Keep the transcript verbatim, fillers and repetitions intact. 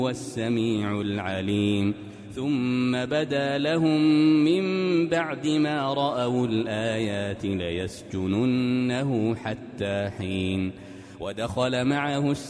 هو السميع العليم ثم بدا لهم من بعد ما رأوا الآيات ليسجننه حتى حين ودخل معه